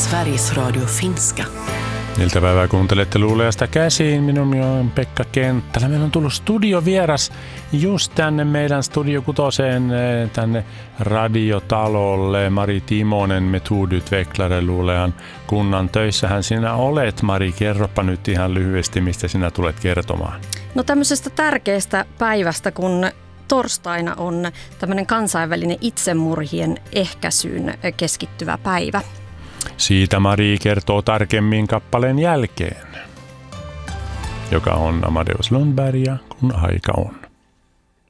Sveriges Radio Finska. Iltapäivää kuuntelette Luuleasta käsiin. Minun nimi on Pekka Kenttälä. Meillä on tullut studiovieras just tänne meidän Studio Kutoseen, tänne radiotalolle. Mari Timonen, metodutvecklare Luulean kunnan töissähän sinä olet. Mari, kerropa nyt ihan lyhyesti, mistä sinä tulet kertomaan. No tämmöisestä tärkeästä päivästä, kun torstaina on tämmöinen kansainvälinen itsemurhien ehkäisyyn keskittyvä päivä. Siitä Mari kertoo tarkemmin kappaleen jälkeen, joka on Amadeus Lundbergia, kun aika on.